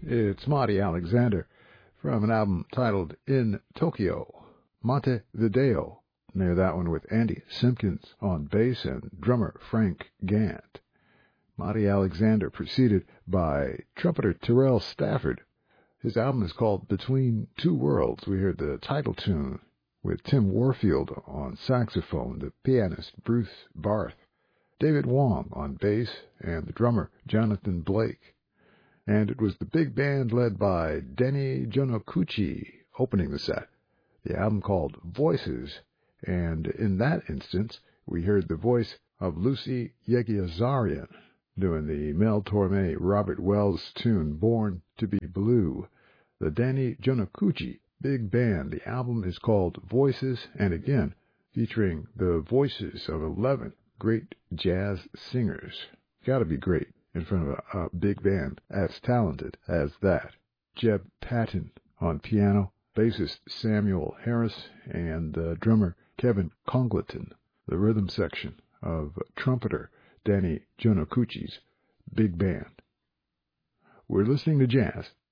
It's Marty Alexander from an album titled In Tokyo, Montevideo. Near that one with Andy Simpkins on bass and drummer Frank Gant. Marty Alexander preceded by trumpeter Terrell Stafford. His album is called Between Two Worlds. We heard the title tune with Tim Warfield on saxophone, the pianist Bruce Barth, David Wong on bass, and the drummer Jonathan Blake. And it was the big band led by Denny Jonokuchi opening the set. The album called Voices, and in that instance, we heard the voice of Lucy Yegiazarian doing the Mel Torme Robert Wells tune Born to be Blue. The Denny Jonokuchi big band. The album is called Voices, and again, featuring the voices of 11 great jazz singers. Gotta be great in front of a big band as talented as that. Jeb Patton on piano, bassist Samuel Harris, and drummer Kevin Congleton. The rhythm section of trumpeter Denny Jonokuchi's big band. We're listening to jazz